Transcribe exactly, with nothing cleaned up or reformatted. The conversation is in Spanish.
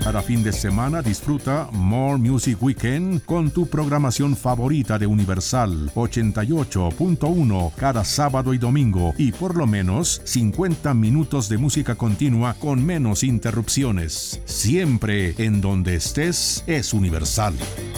Cada fin de semana disfruta More Music Weekend con tu programación favorita de Universal ochenta y ocho punto uno cada sábado y domingo y por lo menos cincuenta minutos de música continua con menos interrupciones. Siempre en donde estés es Universal.